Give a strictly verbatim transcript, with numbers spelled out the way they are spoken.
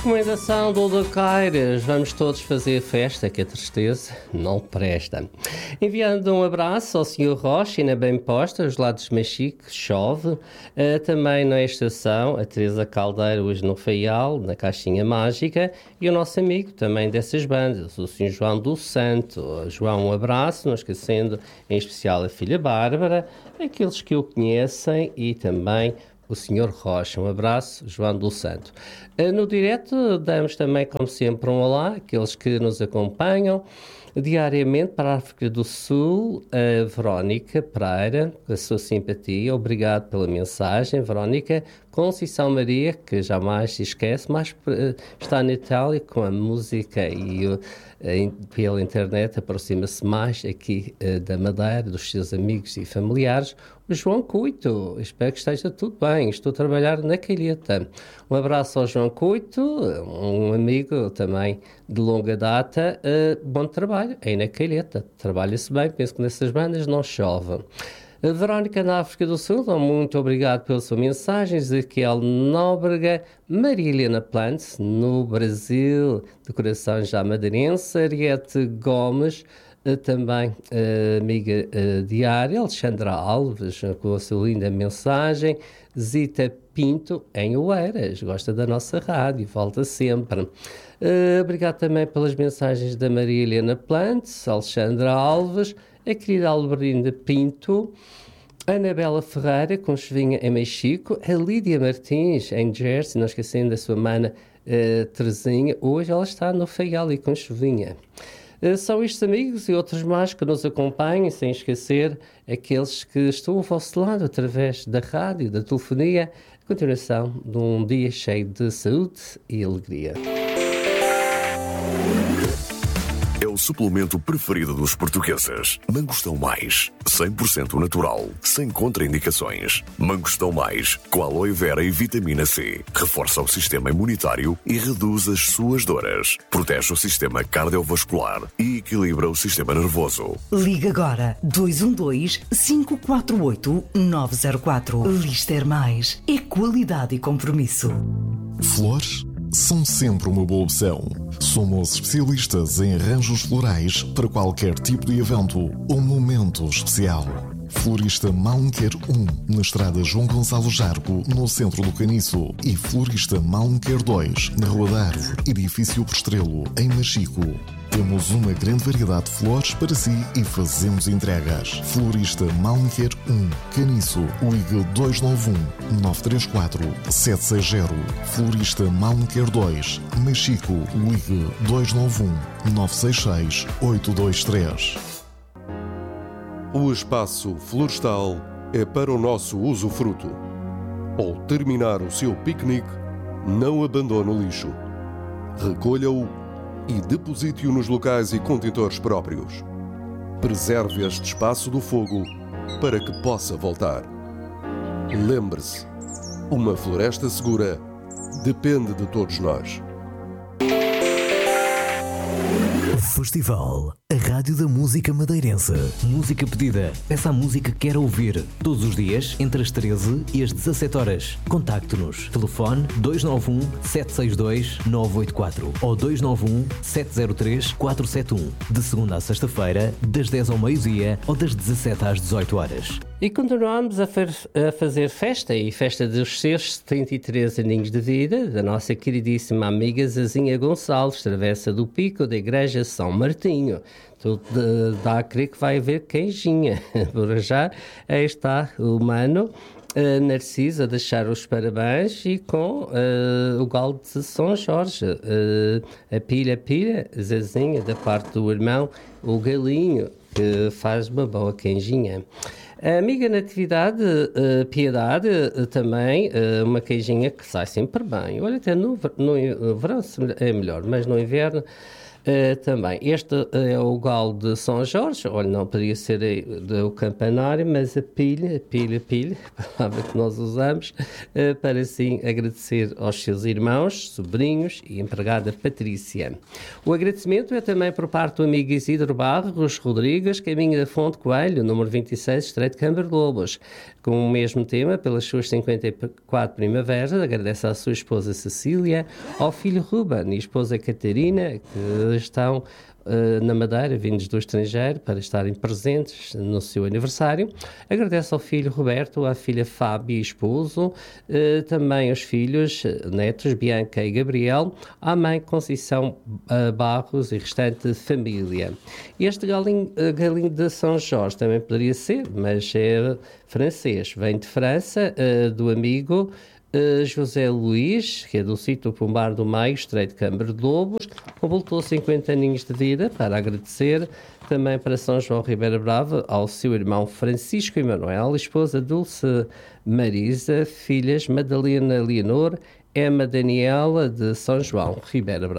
Recomendação do Lecaires. Vamos todos fazer festa, que a tristeza não presta. Enviando um abraço ao senhor Rocha e na bem posta, os lados de Machique, chove. Uh, também na estação, a Teresa Caldeira, hoje no Faial, na Caixinha Mágica. E o nosso amigo também dessas bandas, o senhor João do Santo. João, um abraço, não esquecendo em especial a filha Bárbara, aqueles que o conhecem e também o senhor Rocha. Um abraço, João do Santo. No direto damos também, como sempre, um olá àqueles que nos acompanham diariamente para a África do Sul, a Verónica Pereira, a sua simpatia. Obrigado pela mensagem, Verónica. Conceição Maria, que jamais se esquece, mas está na Itália com a música e uh, pela internet aproxima-se mais aqui uh, da Madeira, dos seus amigos e familiares. O João Cuito, espero que esteja tudo bem, estou a trabalhar na Calheta. Um abraço ao João Cuito, um amigo também de longa data. Uh, bom trabalho aí na Calheta, trabalha-se bem, penso que nessas bandas não chove. A Verónica na África do Sul, muito obrigado pela sua mensagem. Ezequiel Nóbrega, Maria Helena Plantes, no Brasil, de coração já madeirense. Ariete Gomes, também amiga diária. Alexandra Alves, com a sua linda mensagem. Zita Pinto, em Oeiras, gosta da nossa rádio, volta sempre. Obrigado também pelas mensagens da Maria Helena Plantes, Alexandra Alves, a querida Alberina Pinto, Anabela Ferreira, com chuvinha em Mexico, a Lídia Martins, em Jersey, não esquecendo da sua mana uh, Terezinha, hoje ela está no Faial e com chuvinha. Uh, são estes amigos e outros mais que nos acompanham, sem esquecer aqueles que estão ao vosso lado através da rádio, da telefonia, a continuação de um dia cheio de saúde e alegria. É o suplemento preferido dos portugueses. Mangostão Mais, cem por cento natural, sem contraindicações. Mangostão Mais, com aloe vera e vitamina C. Reforça o sistema imunitário e reduz as suas dores. Protege o sistema cardiovascular e equilibra o sistema nervoso. Liga agora dois um dois, cinco quatro oito, nove zero quatro. Lister Mais é qualidade e compromisso. Flores são sempre uma boa opção. Somos especialistas em arranjos florais para qualquer tipo de evento ou momento especial. Florista Malmquer um, na estrada João Gonçalo Jargo, no centro do Caniço. E Florista Malmquer dois, na Rua da Árvore, edifício Postrelo, em Machico. Temos uma grande variedade de flores para si e fazemos entregas. Florista Malmquer um, Caniço, ligue dois nove um, nove três quatro, sete seis zero. Florista Malmquer dois, Machico, ligue dois nove um, nove seis seis, oito dois três. O espaço florestal é para o nosso usufruto. Ao terminar o seu piquenique, não abandone o lixo. Recolha-o e deposite-o nos locais e contentores próprios. Preserve este espaço do fogo para que possa voltar. Lembre-se, uma floresta segura depende de todos nós. Festival, a rádio da música madeirense. Música pedida. Peça a música que quer ouvir. Todos os dias, entre as treze e as dezassete horas. Contacte-nos. Telefone dois nove um, sete seis dois, nove oito quatro ou dois nove um, sete zero três, quatro sete um. De segunda a sexta-feira, das dez ao meio-dia ou das dezassete às dezoito horas. E continuamos a, fer- a fazer festa, e festa dos seus setenta e três aninhos de vida, da nossa queridíssima amiga Zazinha Gonçalves, travessa do Pico da Igreja São Martinho. Tudo dá a crer que vai haver queijinha. Por já, aí está o mano uh, Narciso a deixar os parabéns e com uh, o galo de São Jorge. Uh, a pilha, pilha, Zazinha, da parte do irmão, o galinho, que faz uma boa queijinha. A amiga Natividade, uh, Piedade, uh, também, uh, uma queijinha que sai sempre bem. Olha, até no, no, no verão é melhor, mas no inverno Uh, também, este é o galo de São Jorge, olha, não poderia ser o campanário, mas a pilha, pilha, pilha, a palavra que nós usamos, uh, para assim agradecer aos seus irmãos, sobrinhos e empregada Patrícia. O agradecimento é também por parte do amigo Isidro Barros Rodrigues, caminho da Fonte Coelho, número vinte e seis, Estreito de Câmara de Lobos, com o mesmo tema, pelas suas cinquenta e quatro primaveras, agradece à sua esposa Cecília, ao filho Ruben e esposa Catarina, que estão uh, na Madeira, vindos do estrangeiro, para estarem presentes no seu aniversário. Agradece ao filho Roberto, à filha Fábio e esposo, uh, também aos filhos, netos Bianca e Gabriel, à mãe Conceição uh, Barros e restante família. Este galinho, uh, galinho de São Jorge também poderia ser, mas é francês, vem de França, uh, do amigo Uh, José Luís, que é do sítio Pombar do Maio, Estreito de Câmara de Lobos, completou cinquenta aninhos de vida, para agradecer também para São João Ribeira Brava, ao seu irmão Francisco Emanuel, esposa Dulce Marisa, filhas Madalena Leonor, Emma Daniela de São João Ribeira Brava.